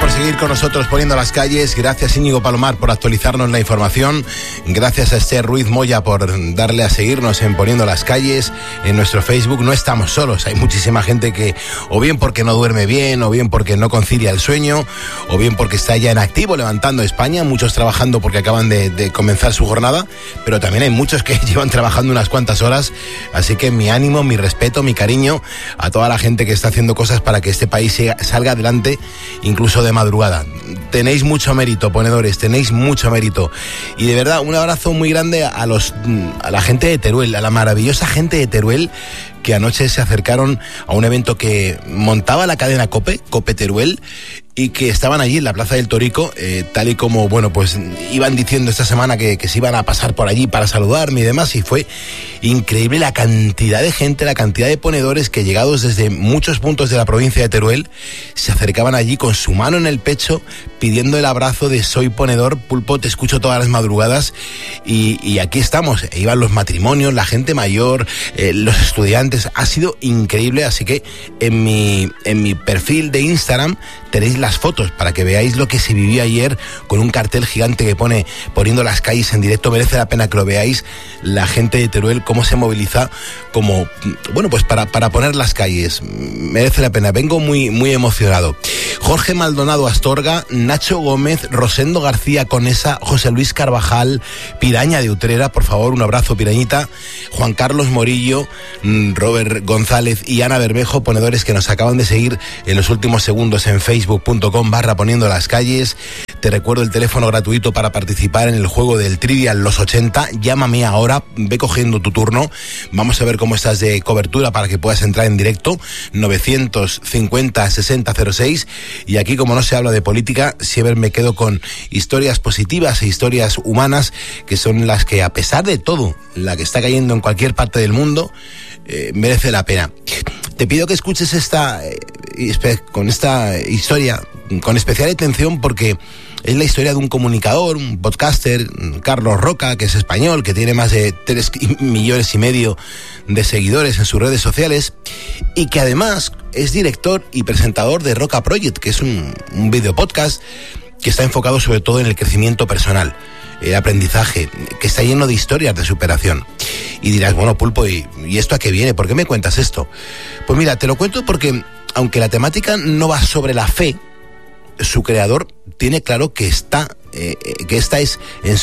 por seguir con nosotros poniendo las calles. Gracias Íñigo Palomar por actualizarnos la información. Gracias a Esther Ruiz Moya por darle a seguirnos en Poniendo las Calles en nuestro Facebook. No estamos solos, hay muchísima gente que o bien porque no duerme bien, o bien porque no concilia el sueño, o bien porque está ya en activo levantando España, muchos trabajando porque acaban de comenzar su jornada, pero también hay muchos que llevan trabajando unas cuantas horas. Así que mi ánimo, mi respeto, mi cariño a toda la gente que está haciendo cosas para que este país salga adelante, incluso de madrugada. Tenéis mucho mérito, ponedores, tenéis mucho mérito. Y de verdad, un abrazo muy grande a la gente de Teruel, a la maravillosa gente de Teruel, que anoche se acercaron a un evento que montaba la cadena COPE Teruel, y que estaban allí en la Plaza del Torico, tal y como, bueno, pues iban diciendo esta semana que se iban a pasar por allí para saludarme y demás, y fue increíble la cantidad de gente, la cantidad de ponedores que, llegados desde muchos puntos de la provincia de Teruel, se acercaban allí con su mano en el pecho, pidiendo el abrazo de soy ponedor, Pulpo, te escucho todas las madrugadas, y aquí estamos. Iban los matrimonios, la gente mayor, los estudiantes. Ha sido increíble, así que en mi perfil de Instagram tenéis las fotos para que veáis lo que se vivió ayer, con un cartel gigante que pone Poniendo las Calles en directo. Merece la pena que lo veáis, la gente de Teruel, cómo se moviliza, como, bueno, pues para poner las calles. Merece la pena, vengo muy, muy emocionado. Jorge Maldonado Astorga, Nacho Gómez, Rosendo García Conesa, José Luis Carvajal, Piraña de Utrera, por favor, un abrazo, Pirañita, Juan Carlos Morillo, Robert González y Ana Bermejo, ponedores que nos acaban de seguir en los últimos segundos en facebook.com/Poniendo las Calles. Te recuerdo el teléfono gratuito para participar en el juego del Trivial Los 80. Llámame ahora, ve cogiendo tu turno. Vamos a ver cómo estás de cobertura para que puedas entrar en directo. 950-6006. Y aquí, como no se habla de política, siempre me quedo con historias positivas e historias humanas, que son las que, a pesar de todo, la que está cayendo en cualquier parte del mundo, merece la pena. Te pido que escuches esta historia con especial atención, porque es la historia de un comunicador, un podcaster, Carlos Roca, que es español, que tiene más de 3,5 millones de seguidores en sus redes sociales, y que además es director y presentador de Roca Project, que es un video podcast que está enfocado sobre todo en el crecimiento personal, el aprendizaje, que está lleno de historias de superación. Y dirás, bueno, Pulpo, ¿y esto a qué viene? ¿Por qué me cuentas esto? Pues mira, te lo cuento porque, aunque la temática no va sobre la fe, su creador tiene claro que ella está en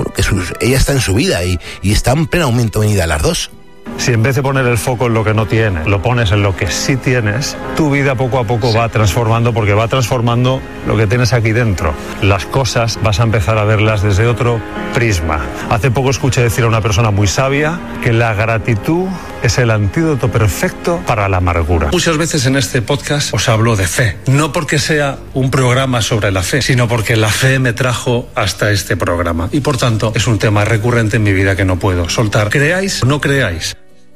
su vida y está en pleno aumento venida las dos. Si en vez de poner el foco en lo que no tienes, lo pones en lo que sí tienes, tu vida poco a poco va transformando, porque va transformando lo que tienes aquí dentro. Las cosas vas a empezar a verlas desde otro prisma. Hace poco escuché decir a una persona muy sabia que la gratitud es el antídoto perfecto para la amargura. Muchas veces en este podcast os hablo de fe, no porque sea un programa sobre la fe, sino porque la fe me trajo hasta este programa, y por tanto es un tema recurrente en mi vida que no puedo soltar. ¿Creáis o no creáis?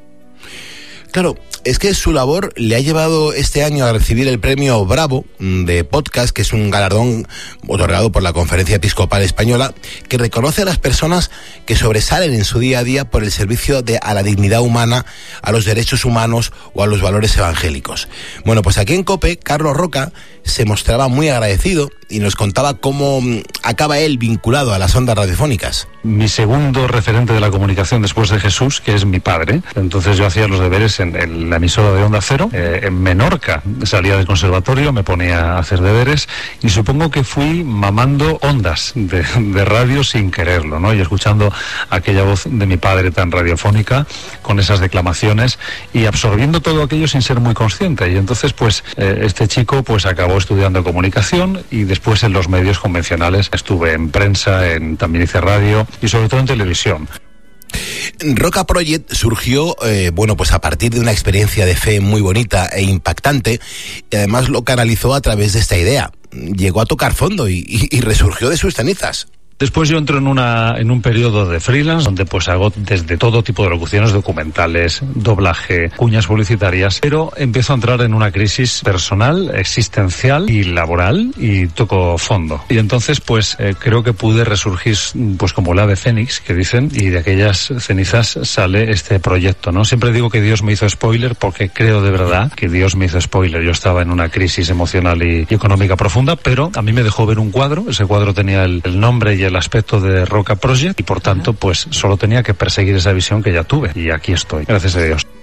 Claro, es que su labor le ha llevado este año a recibir el premio Bravo de Podcast, que es un galardón otorgado por la Conferencia Episcopal Española, que reconoce a las personas que sobresalen en su día a día por el servicio a la dignidad humana, a los derechos humanos o a los valores evangélicos. Bueno, pues aquí en COPE, Carlos Roca se mostraba muy agradecido y nos contaba cómo acaba él vinculado a las ondas radiofónicas. Mi segundo referente de la comunicación después de Jesús, que es mi padre. Entonces yo hacía los deberes en la emisora de Onda Cero, en Menorca. Salía del conservatorio, me ponía a hacer deberes, y supongo que fui mamando ondas de radio sin quererlo, ¿no? Y escuchando aquella voz de mi padre tan radiofónica, con esas declamaciones, y absorbiendo todo aquello sin ser muy consciente. Y entonces, pues, este chico pues acabó estudiando comunicación, y después en los medios convencionales estuve en prensa, también hice radio y sobre todo en televisión. Roca Project surgió, pues a partir de una experiencia de fe muy bonita e impactante, y además lo canalizó a través de esta idea. Llegó a tocar fondo y resurgió de sus cenizas. Después yo entro en un periodo de freelance donde pues hago desde todo tipo de locuciones, documentales, doblaje, cuñas publicitarias, pero empiezo a entrar en una crisis personal, existencial y laboral y toco fondo. Y entonces pues creo que pude resurgir pues como el ave fénix que dicen, y de aquellas cenizas sale este proyecto, ¿no? Siempre digo que Dios me hizo spoiler porque creo de verdad que Dios me hizo spoiler. Yo estaba en una crisis emocional y económica profunda, pero a mí me dejó ver un cuadro. Ese cuadro tenía el nombre y el aspecto de Roca Project y por tanto pues solo tenía que perseguir esa visión que ya tuve y aquí estoy, gracias a Dios.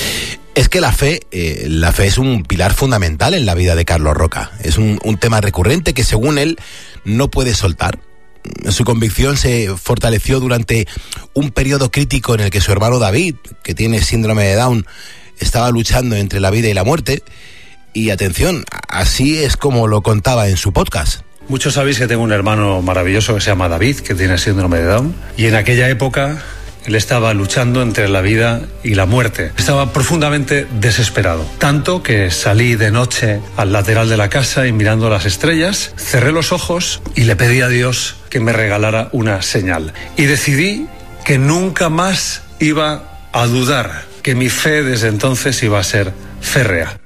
Es que la fe es un pilar fundamental en la vida de Carlos Roca. Es un tema recurrente que según él no puede soltar. Su convicción se fortaleció durante un periodo crítico en el que su hermano David, que tiene síndrome de Down, estaba luchando entre la vida y la muerte. Y atención, así es como lo contaba en su podcast. Muchos sabéis que tengo un hermano maravilloso que se llama David, que tiene síndrome de Down, y en aquella época él estaba luchando entre la vida y la muerte. Estaba profundamente desesperado, tanto que salí de noche al lateral de la casa y mirando las estrellas, cerré los ojos y le pedí a Dios que me regalara una señal. Y decidí que nunca más iba a dudar, que mi fe desde entonces iba a ser férrea.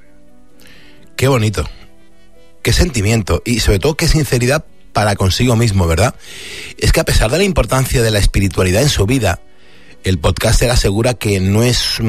Qué bonito. Qué sentimiento y sobre todo qué sinceridad para consigo mismo, ¿verdad? Es que a pesar de la importancia de la espiritualidad en su vida, el podcaster asegura que no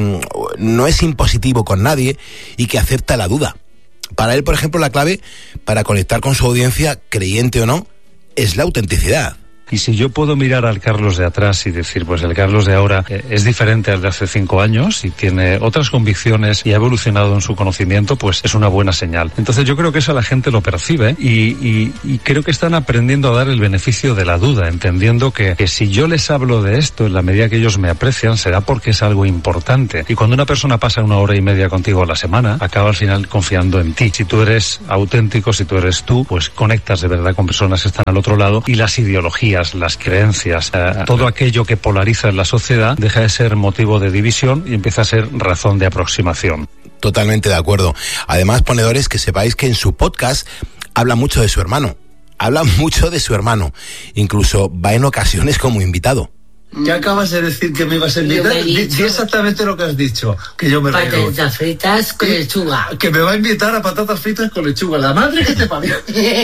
es impositivo con nadie y que acepta la duda. Para él, por ejemplo, la clave para conectar con su audiencia, creyente o no, es la autenticidad. Y si yo puedo mirar al Carlos de atrás y decir, pues el Carlos de ahora es diferente al de hace 5 años y tiene otras convicciones y ha evolucionado en su conocimiento, pues es una buena señal. Entonces yo creo que eso la gente lo percibe y creo que están aprendiendo a dar el beneficio de la duda, entendiendo que si yo les hablo de esto en la medida que ellos me aprecian, será porque es algo importante. Y cuando una persona pasa 1 hora y media contigo a la semana, acaba al final confiando en ti. Si tú eres auténtico, si tú eres tú, pues conectas de verdad con personas que están al otro lado y las ideologías, las creencias, todo aquello que polariza en la sociedad deja de ser motivo de división y empieza a ser razón de aproximación. Totalmente de acuerdo. Además, ponedores, que sepáis que en su podcast habla mucho de su hermano. Incluso va en ocasiones como invitado. ¿Qué acabas de decir que me ibas a invitar? Di exactamente lo que has dicho, que yo me río. Patatas fritas con lechuga. Que me va a invitar a patatas fritas con lechuga. La madre que te parió.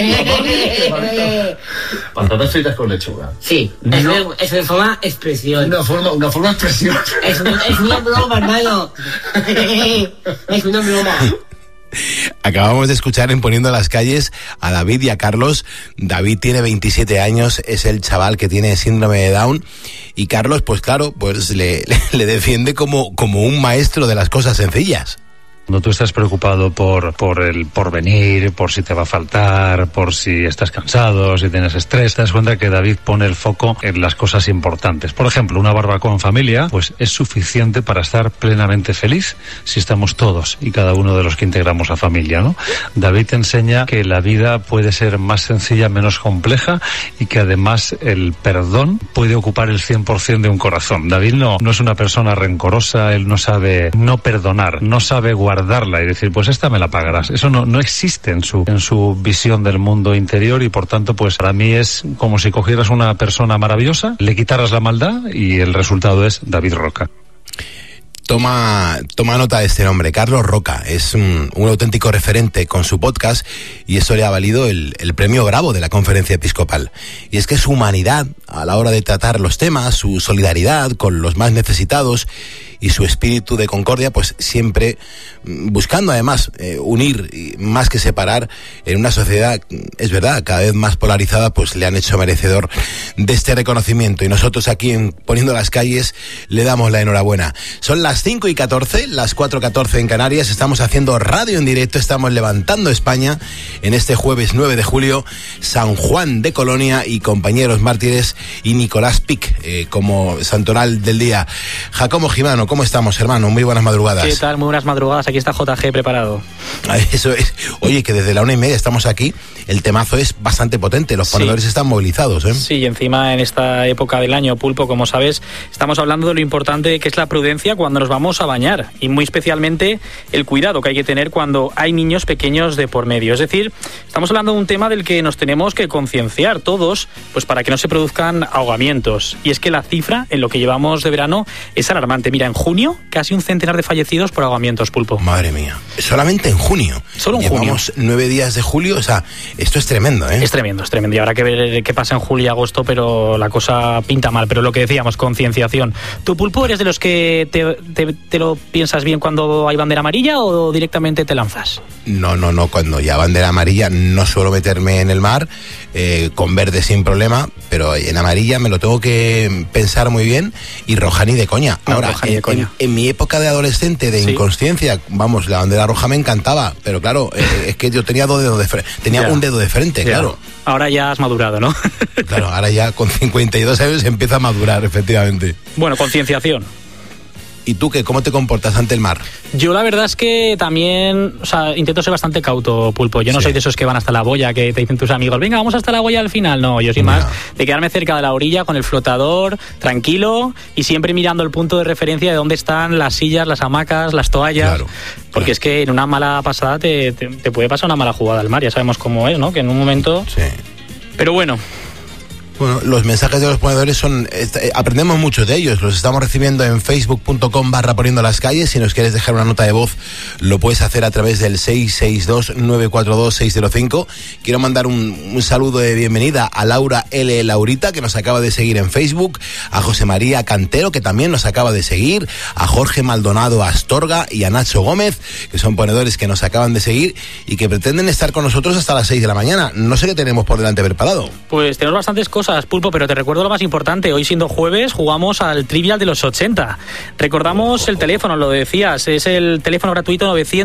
Patatas fritas con lechuga. Sí, no. Es una forma expresión. Una forma expresión. Es una broma, hermano. Es una broma. Acabamos de escuchar en Poniendo las Calles a David y a Carlos. David tiene 27 años, es el chaval que tiene síndrome de Down y Carlos, pues claro, pues le defiende como un maestro de las cosas sencillas. Cuando tú estás preocupado por el porvenir, por si te va a faltar, por si estás cansado, si tienes estrés, te das cuenta que David pone el foco en las cosas importantes. Por ejemplo, una barbacoa en familia, pues es suficiente para estar plenamente feliz si estamos todos y cada uno de los que integramos la familia, ¿no? David te enseña que la vida puede ser más sencilla, menos compleja y que además el perdón puede ocupar el 100% de un corazón. David no es una persona rencorosa, él no sabe no perdonar, no sabe guardarla y decir, pues esta me la pagarás. Eso no existe en su visión del mundo interior y por tanto, pues para mí es como si cogieras una persona maravillosa, le quitaras la maldad y el resultado es David Roca. Toma nota de este nombre, Carlos Roca. Es un auténtico referente con su podcast y eso le ha valido el premio Bravo de la Conferencia Episcopal. Y es que su humanidad a la hora de tratar los temas, su solidaridad con los más necesitados y su espíritu de concordia, pues siempre buscando además unir más que separar en una sociedad, es verdad, cada vez más polarizada, pues le han hecho merecedor de este reconocimiento. Y nosotros aquí en Poniendo las Calles le damos la enhorabuena. Son las 5:14, las 4:14 en Canarias, estamos haciendo radio en directo, estamos levantando España en este jueves 9 de julio, San Juan de Colonia y compañeros mártires y Nicolás Pic como santoral del día. Jacobo Gimano, ¿cómo estamos, hermano? Muy buenas madrugadas. ¿Qué tal? Muy buenas madrugadas. Aquí está JG preparado. Eso es. Oye, que desde la 1:30 estamos aquí. El temazo es bastante potente. Los ponedores están movilizados, ¿eh? Sí, y encima en esta época del año, Pulpo, como sabes, estamos hablando de lo importante que es la prudencia cuando nos vamos a bañar. Y muy especialmente el cuidado que hay que tener cuando hay niños pequeños de por medio. Es decir, estamos hablando de un tema del que nos tenemos que concienciar todos, pues para que no se produzcan ahogamientos. Y es que la cifra en lo que llevamos de verano es alarmante. Mira, en junio, casi un centenar de fallecidos por ahogamientos, Pulpo. Madre mía. Solamente en junio. Solo en junio. Llevamos 9 días de julio, o sea, esto es tremendo, ¿eh? Es tremendo. Y habrá que ver qué pasa en julio y agosto, pero la cosa pinta mal. Pero lo que decíamos, concienciación. ¿Tu, Pulpo, eres de los que te lo piensas bien cuando hay bandera amarilla o directamente te lanzas? No. Cuando ya bandera amarilla no suelo meterme en el mar, con verde sin problema, pero en amarilla me lo tengo que pensar muy bien, y roja ni de coña. Ahora, en mi época de adolescente, de inconsciencia, vamos, la bandera roja me encantaba, pero claro, es que yo tenía un dedo de frente, claro. Ahora ya has madurado, ¿no? Claro, ahora ya con 52 años empieza a madurar, efectivamente. Bueno, concienciación. ¿Y tú qué? ¿Cómo te comportas ante el mar? Yo la verdad es que también, intento ser bastante cauto, Pulpo. Yo no soy de esos que van hasta la boya, que te dicen tus amigos, venga, vamos hasta la boya al final. No, yo soy más de quedarme cerca de la orilla con el flotador, tranquilo, y siempre mirando el punto de referencia de dónde están las sillas, las hamacas, las toallas. Porque es que en una mala pasada te puede pasar una mala jugada al mar, ya sabemos cómo es, ¿no? Que en un momento... Sí. Pero bueno... Bueno, los mensajes de los ponedores aprendemos muchos de ellos, los estamos recibiendo en facebook.com/poniendo las calles. Si nos quieres dejar una nota de voz, lo puedes hacer a través del 662-942-605. Quiero mandar un saludo de bienvenida a Laura L. Laurita, que nos acaba de seguir en Facebook, a José María Cantero, que también nos acaba de seguir, a Jorge Maldonado Astorga y a Nacho Gómez, que son ponedores que nos acaban de seguir y que pretenden estar con nosotros hasta las 6 de la mañana. No sé qué tenemos por delante preparado. Pues tenemos bastantes cosas, Pulpo, pero te recuerdo lo más importante. Hoy, siendo jueves, jugamos al Trivial de los 80. Recordamos el teléfono, lo decías, es el teléfono gratuito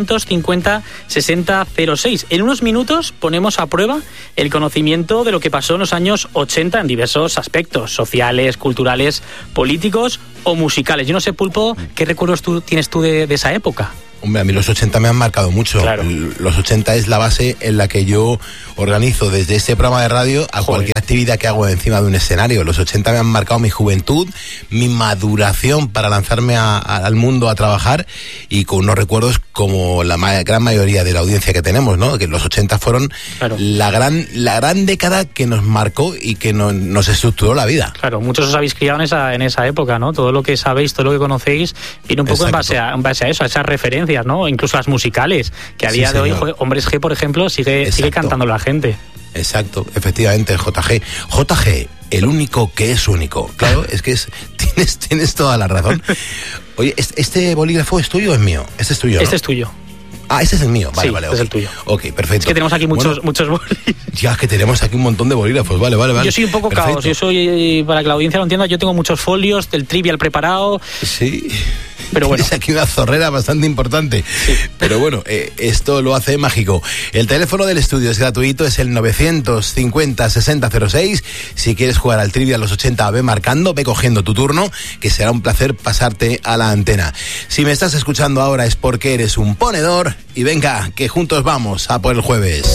950-6006. En unos minutos ponemos a prueba el conocimiento de lo que pasó en los años 80 en diversos aspectos, sociales, culturales, políticos o musicales. Yo no sé, Pulpo, ¿qué recuerdos tienes tú de esa época? Hombre, a mí los 80 me han marcado mucho. Claro. Los 80 es la base en la que yo organizo desde este programa de radio a cualquier actividad que hago encima de un escenario. Los 80 me han marcado mi juventud, mi maduración para lanzarme al mundo a trabajar, y con unos recuerdos como la gran mayoría de la audiencia que tenemos, ¿no? Que los 80 fueron la gran década que nos marcó y que nos estructuró la vida. Claro, muchos os habéis criado en esa época, ¿no? Todo lo que sabéis, todo lo que conocéis viene un poco en base a eso, a esas referencias, ¿no? Incluso las musicales, que a día de hoy, Hombres G, por ejemplo, sigue cantando la gente. Exacto, efectivamente, JG, el único que es único. Claro, es que tienes toda la razón. Oye, ¿este bolígrafo es tuyo o es mío? Este es tuyo, ¿no? Este es tuyo. Ah, este es el mío. Vale, este es el tuyo. Ok, perfecto. Es que tenemos aquí muchos bolígrafos. Ya, que tenemos aquí un montón de bolígrafos. Vale. Yo soy un poco caos. Yo soy, para que la audiencia lo entienda, yo tengo muchos folios del Trivial preparado. Sí. Pero bueno. Tienes aquí una zorrera bastante importante. Sí. Pero bueno, esto lo hace mágico. El teléfono del estudio es gratuito, es el 950-6006. Si quieres jugar al Trivial los 80, ve marcando, ve cogiendo tu turno, que será un placer pasarte a la antena. Si me estás escuchando ahora es porque eres un ponedor, y venga, que juntos vamos a por el jueves.